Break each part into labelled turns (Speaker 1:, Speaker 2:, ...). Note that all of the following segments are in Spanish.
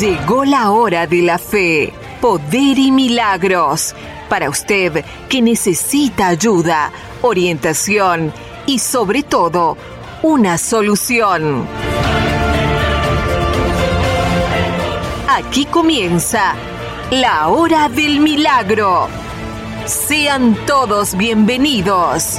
Speaker 1: Llegó la hora de la fe, poder y milagros. Para usted que necesita ayuda, orientación y sobre todo, una solución. Aquí comienza la hora del milagro. Sean todos bienvenidos.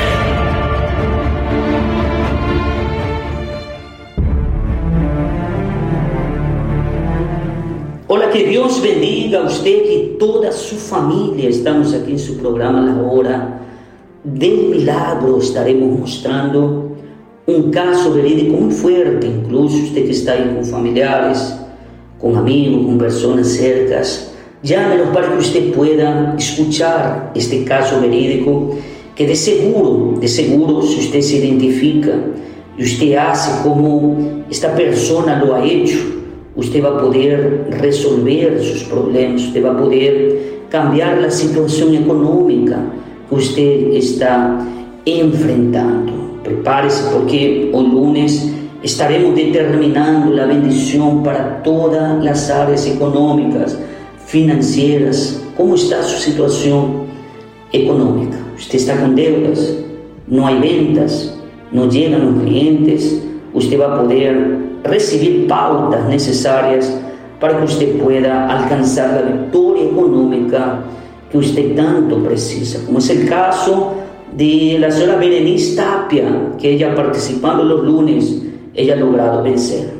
Speaker 2: Hola, que Dios bendiga a usted y toda su familia. Estamos aquí en su programa La Hora del Milagro. Estaremos mostrando un caso verídico muy fuerte. Incluso usted que está ahí con familiares, con amigos, con personas cercas, llámenos para que usted pueda escuchar este caso verídico que de seguro, si usted se identifica y usted hace como esta persona lo ha hecho, usted va a poder resolver sus problemas, usted va a poder cambiar la situación económica que usted está enfrentando. Prepárese, porque hoy lunes estaremos determinando la bendición para todas las áreas económicas, financieras. ¿Cómo está su situación económica? Usted está con deudas, no hay ventas, no llegan los clientes. Usted va a poder recibir pautas necesarias para que usted pueda alcanzar la victoria económica que usted tanto precisa, como es el caso de la señora Berenice Tapia, que ella, participando los lunes, ella ha logrado vencer.